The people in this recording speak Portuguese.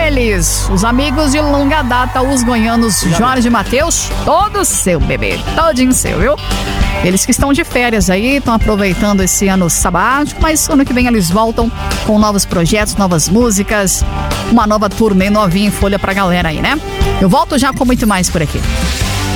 eles, os amigos de longa data, os goianos Jorge e Matheus, todo seu, bebê, todinho seu, viu? Eles que estão de férias aí, estão aproveitando esse ano sabático, mas ano que vem eles voltam com novos projetos, novas músicas, uma nova turnê novinha em folha pra galera aí, né? Eu volto já com muito mais por aqui.